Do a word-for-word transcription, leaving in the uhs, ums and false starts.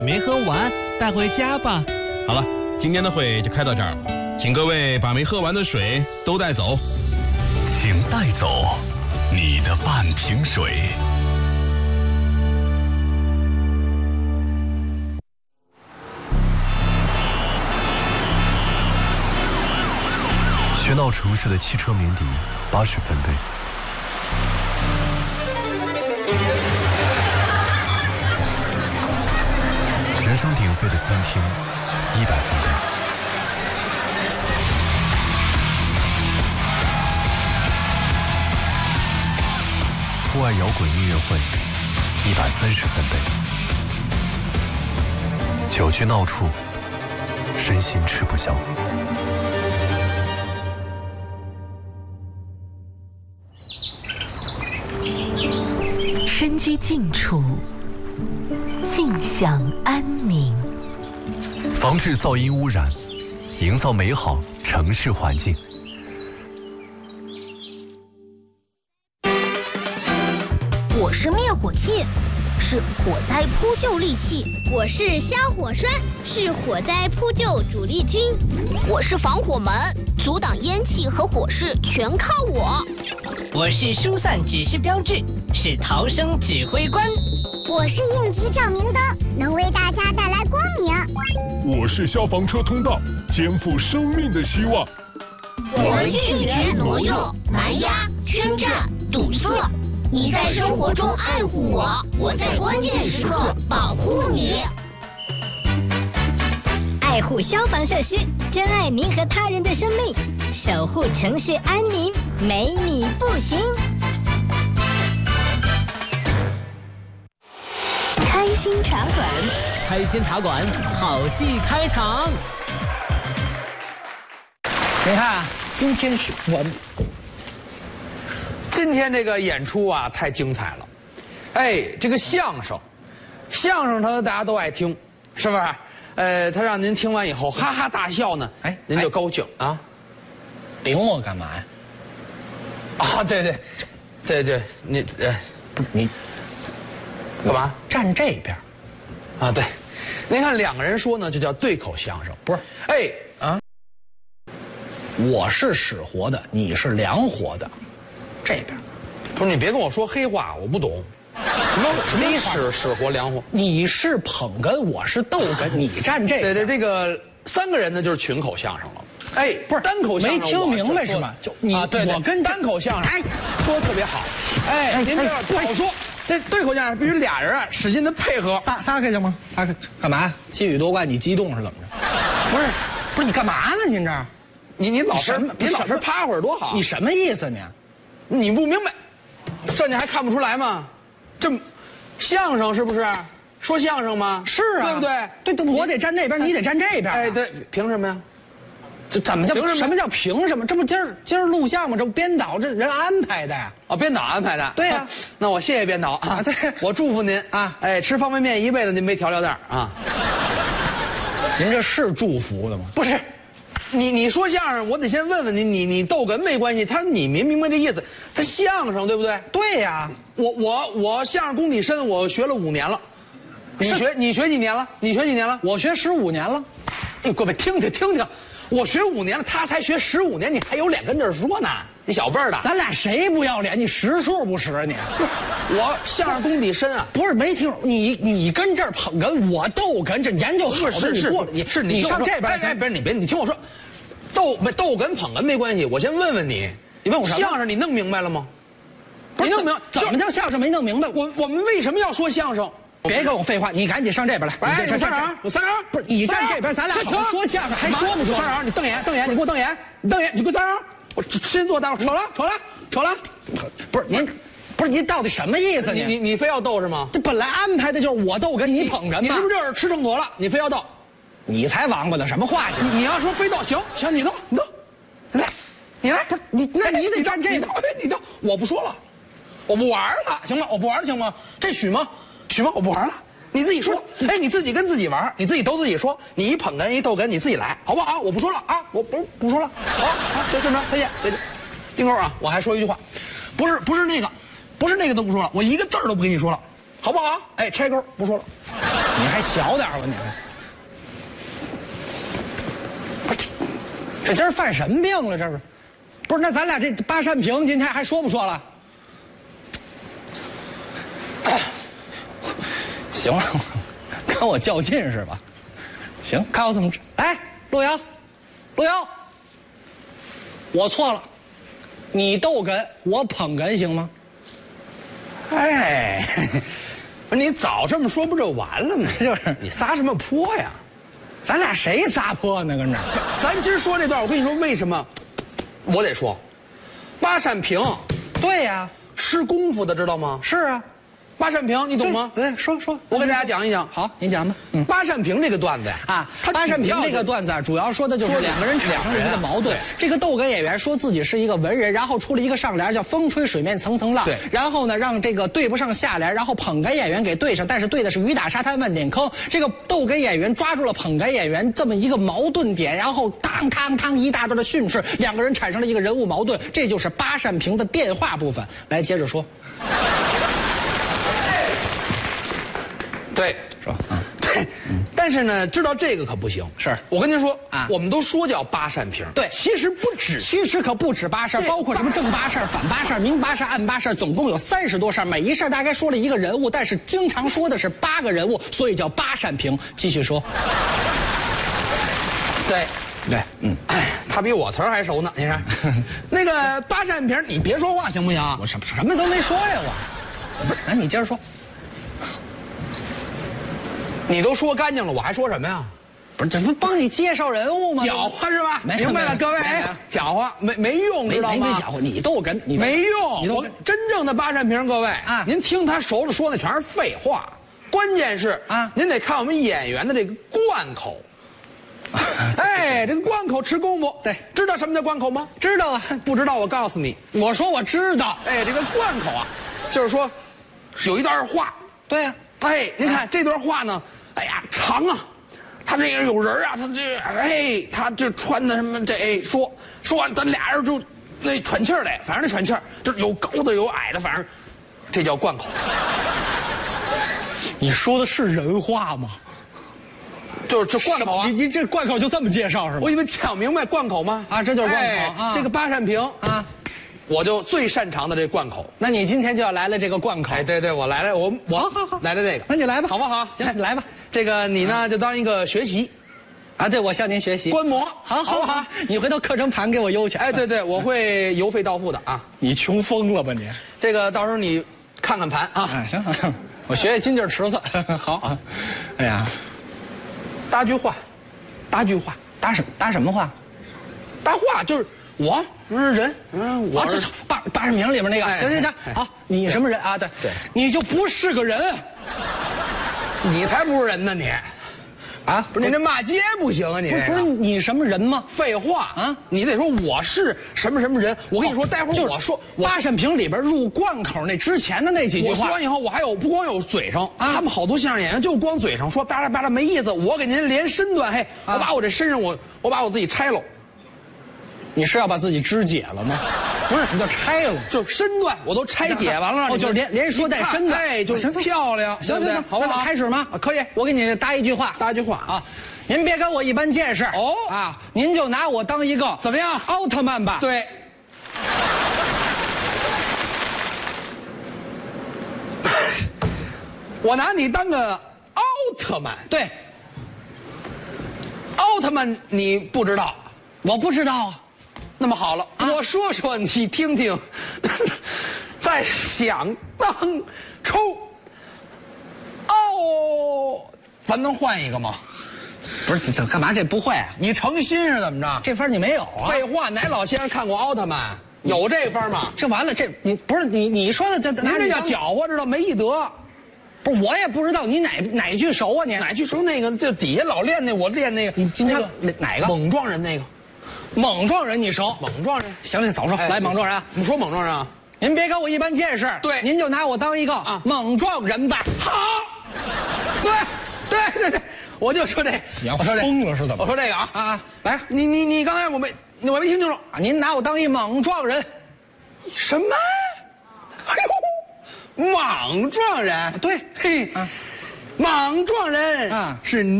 没喝完带回家吧。 好了，今天的会就开到这儿了，请各位把没喝完的水都带走。 请带走你的半瓶水。喧闹城市的汽车鸣笛，八十分贝。人声鼎沸的餐厅，一百分贝。户外摇滚音乐会，一百三十分贝。酒局闹处，身心吃不消。 身居静处，静享安宁。 防治噪音污染，营造美好城市环境。 我是灭火器，是火灾扑救利器； 我是消火栓，是火灾扑救主力军； 我是防火门，阻挡烟气和火势全靠我； 我是疏散指示标志，是逃生指挥官； 我是应急照明灯，能为大家带来光明； 我是消防车通道，肩负生命的希望。 我们拒绝挪用、蛮压、圈占、堵塞。你在生活中爱护我，我在关键时刻保护你。 爱护消防设施，珍爱您和他人的生命，守护城市安宁，没你不行。 开心茶馆， 开心茶馆，好戏开场。 你看，今天是我们。今天这个演出啊，太精彩了，哎，这个相声，相声它大家都爱听，是不是？呃，他让您听完以后哈哈大笑呢，哎，您就高兴啊。 顶我干嘛呀？ 啊，对对，对对，你呃，不是你干嘛？ 站这边。 啊，对，您看两个人说呢，就叫对口相声，不是？哎啊， 我是使活的，你是凉活的。这边， 不是你别跟我说黑话，我不懂。什么什么使使活凉活？ 你是捧哏，我是逗哏，你站这边。对对，这个三个人呢就是群口相声了。哎， 不是单口相声， 没听明白是吗？就你啊，对， 我跟单口相声，哎，说的特别好。哎，您这样不好说。这对口相声必须俩人啊使劲的配合。 撒撒开行吗？撒开干嘛？气宇夺冠，你激动是怎么着？ 不是， 不是你干嘛呢？您这儿， 你你老是你老是趴会儿多好？ 你什么意思呢？ 你不明白，这你还看不出来吗？这相声是不是？说相声吗？ 是啊， 对不对？ 对对，我得站那边，你得站这边。 哎，对，凭什么呀？ 这怎么叫什么叫凭什么？这不今儿今儿录像吗？这不编导这人安排的呀？ 哦，编导安排的。 对呀， 那我谢谢编导啊。对，我祝福您啊。哎，吃方便面一辈子您没调料袋啊。 您这是祝福的吗？ 不是。你你说相声，我得先问问你，你你逗哏没关系，他你明明白这意思，他相声对不对？ 对呀， 我我我相声功底深，我学了五年了。你学你学几年了？你学几年了？ 我学十五年了。 哎，各位听听听听，我学五年了，他才学十五年，你还有脸跟这儿说呢？你小辈儿的， 咱俩谁不要脸？你识数不识你？ 不是，我相声功底深啊。 不是没听你你跟这儿捧哏，我逗哏，这研究好的是是你过你是你上这边。 哎，不是你别你听我说。逗逗哏捧哏没关系，我先问问你， 你问我啥？ 相声你弄明白了吗？ 你弄明白怎么叫相声没弄明白？ 我我们为什么要说相声？ 别跟我废话，你赶紧上这边来。 哎，有三长，有三长， 不是你站这边，咱俩好好说相声，还说不说？ 三长，你瞪眼瞪眼，你给我瞪眼，你瞪眼，你给我三长，我先坐大伙瞅了瞅了瞅了， 不是您，不是您到底什么意思？ 你你你非要逗是吗？ 这本来安排的就是我逗哏，你捧哏， 你是不是就是吃秤砣了？你非要逗？ 你才王八呢，什么话你？ 你要说非逗，行行，你逗你逗。来，你来，不是你，那你得站这个。哎，你倒，我不说了，我不玩了，行吗？我不玩了，行吗？这许吗？许吗？我不玩了，你自己说。哎，你自己跟自己玩，你自己都自己说。你一捧哏一逗哏，你自己来，好不好？我不说了啊，我不不说了。好，好，就这么着，再见，再见。丁扣啊，我还说一句话，不是不是那个，不是那个都不说了，我一个字儿都不跟你说了，好不好？哎，拆钩不说了。 你还小点吧你还。不是，这今儿犯什么病了？这是？不是，那咱俩这八扇屏今天还说不说了？行了，跟我较劲是吧？行，看我怎么治。来，陆遥，陆遥，我错了，你逗哏，我捧哏，行吗？ 哎，不是你早这么说不就完了吗？ 就是你撒什么泼呀？ 咱俩谁撒泼呢？跟这儿， 咱今儿说这段，我跟你说为什么，我得说，八扇屏， 对呀， 吃功夫的知道吗？ 是啊。 八扇屏，你懂吗？ 对，说说， 我给大家讲一讲。 好，您讲吧。 嗯，八扇屏这个段子呀， 啊，八扇屏这个段子啊，主要说的就是两个人产生了一个矛盾。这个逗哏演员说自己是一个文人，然后出了一个上联叫“风吹水面层层浪”， 对， 然后呢让这个对不上下联，然后捧哏演员给对上，但是对的是雨打沙滩万点坑。这个逗哏演员抓住了捧哏演员这么一个矛盾点，然后当当当一大段的训斥，两个人产生了一个人物矛盾，这就是八扇屏的电话部分。来，接着说。 对， 是吧？嗯， 对，但是呢，知道这个可不行。 是我跟您说啊， 我们都说叫八扇屏， 对， 其实不止， 其实可不止八扇，包括什么正八扇、反八扇、明八扇、暗八扇，总共有三十多扇，每一扇大概说了一个人物，但是经常说的是八个人物，所以叫八扇屏。继续说。 对。对，嗯，哎，他比我词儿还熟呢。你看，那个八扇屏，你别说话行不行？ 我什么什么都没说呀，我。不是，那你接着说。 你都说干净了，我还说什么呀？ 不是，这不帮你介绍人物吗？ 搅和是吧？ 明白了，各位，搅和没没用，知道吗？ 没搅和，你逗哏，你没用。我真正的八扇屏，各位啊，您听他熟了说的全是废话，关键是啊，您得看我们演员的这个贯口。哎，这个贯口吃功夫， 对， 知道什么叫贯口吗？ 知道啊， 不知道我告诉你， 我说我知道。 哎，这个贯口啊，就是说有一段话， 对呀， 哎，您看这段话呢，哎呀长啊，他这个有人啊，他这哎，他这穿的什么这哎说说完，咱俩人就那喘气儿来，反正那喘气儿，这有高的有矮的，反正这叫贯口。 你说的是人话吗？ 就是这贯口啊！ 你你这贯口就这么介绍是吗？ 我以为讲明白贯口吗？ 啊，这就是贯口啊！ 这个八扇屏啊，我就最擅长的这贯口。 那你今天就要来了这个贯口？ 哎，对对，我来了，我我好好好来了这个， 那你来吧， 好不好？ 行，来吧。 这个你呢就当一个学习， 啊，对，我向您学习观摩， 好好不好？ 你回头课程盘给我邮去。 哎，对对，我会邮费到付的啊。 你穷疯了吧你？ 这个到时候你看看盘啊。 哎，行，我学学金劲池子。好啊。哎呀， 搭句话。搭句话， 搭什搭什么话？ 搭话就是我，嗯，人，嗯，我这八八扇屏里面那个，行行行，好，你什么人啊？对对，你就不是个人， 你才不是人呢你，啊，不是你这骂街不行啊你， 不是你什么人吗？ 废话啊，你得说我是什么什么人。我跟你说，待会儿我说八扇屏里边入贯口那之前的那几句话， 我说完以后，我还有不光有嘴上，他们好多相声演员就光嘴上说巴拉巴拉没意思，我给您连身段，嘿，我把我这身上我我把我自己拆了。 你是要把自己肢解了吗？不是，你叫拆了， 就是身段我都拆解完了， 哦，就是连连说带身段， 哎，就是漂亮， 行行行， 好不好？ 开始吗？ 可以， 我给你搭一句话， 搭一句话啊，您别跟我一般见识哦啊，您就拿我当一个怎么样奥特曼吧？ 对。我拿你当个奥特曼， 对。 奥特曼你不知道， 我不知道啊。 那么好了，啊、我说说你听听。在想当初，哦，咱能换一个吗？ 不是，怎干嘛这不会、啊？ 你诚心是怎么着？ 这分你没有啊？ 废话，哪老先生看过奥特曼？有这分吗？ 这完了，这你不是你你说的这， 您这叫搅和，知道没艺德。 不是，我也不知道你哪哪句熟啊你？ 哪句熟？那个就底下老练那，我练那个。 你经常哪个？ 猛撞人那个。 猛撞人你熟？ 猛撞人。 行行，早说。来，猛撞人。 你说猛撞人啊？ 您别跟我一般见识。 对， 您就拿我当一个啊猛撞人吧。 好。对，对对对，我就说这。 你要疯了是怎么？ 我说这个啊啊！ 来，你你你刚才我没我没听清楚啊！您拿我当一猛撞人。 什么？哎呦，莽撞人？ 对，嘿，啊、 莽撞人啊，是。